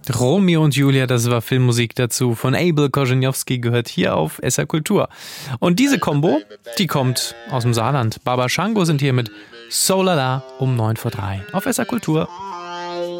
Romeo und Julia, das war Filmmusik dazu von Abel Korzeniowski, gehört hier auf SR Kultur. Und diese Kombo, die kommt aus dem Saarland. Baba Shango sind hier mit So La La um 2:45 auf SR Kultur.